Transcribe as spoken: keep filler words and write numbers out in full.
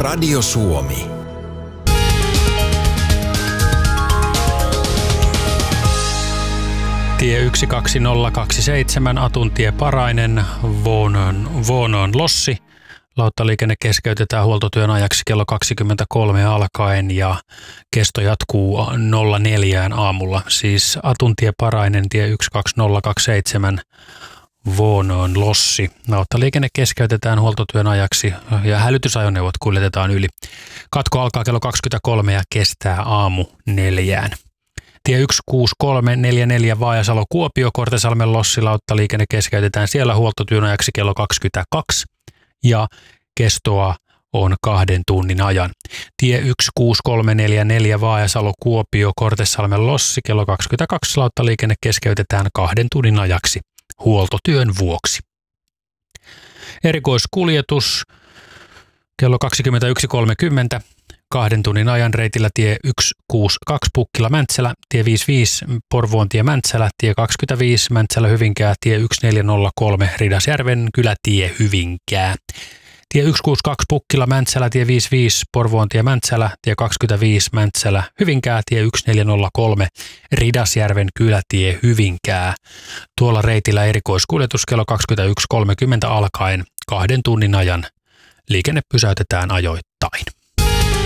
Radio Suomi. Tie yksi kaksi nolla kaksi seitsemän, Atuntie Parainen, Vuonoon, Vuonoon Lossi. Lauttaliikenne keskeytetään huoltotyön ajaksi kello kaksikymmentäkolme alkaen ja kesto jatkuu nolla neljä aamulla. Siis Atuntie Parainen, tie yksi kaksi nolla kaksi seitsemän, Vuonoon Lossi. Lauttaliikenne keskeytetään huoltotyön ajaksi ja hälytysajoneuvot kuljetetaan yli. Katko alkaa kello kaksikymmentäkolme ja kestää aamu neljään. Tie yksi kuusi kolme neljä neljä Vaajasalo Kuopio, Kortesalmen Lossi. Lauttaliikenne keskeytetään siellä huoltotyön ajaksi kello kaksikymmentäkaksi ja kestoa on kahden tunnin ajan. Tie yksi kuusi kolme neljä neljä Vaajasalo Kuopio, Kortesalmen Lossi. Kello kaksikymmentäkaksi lauttaliikenne keskeytetään kahden tunnin ajaksi huoltotyön vuoksi. Erikoiskuljetus kello kaksikymmentäyksi kolmekymmentä. Kahden tunnin ajan reitillä tie yksi kuusi kaksi Pukkila Mäntsälä, tie viisikymmentäviisi Porvoontie Mäntsälä, tie kaksikymmentäviisi Mäntsälä Hyvinkää, tie yksi neljä nolla kolme Ridasjärven kylätie Hyvinkää. Tie yksi kuusi kaksi Pukkila Mäntsälä, tie viisikymmentäviisi Porvoontie Mäntsälä, tie kaksikymmentäviisi Mäntsälä Hyvinkää, tie yksi neljä nolla kolme Ridasjärven kylätie Hyvinkää. Tuolla reitillä erikoiskuljetus kello kaksikymmentäyksi kolmekymmentä alkaen kahden tunnin ajan. Liikenne pysäytetään ajoittain.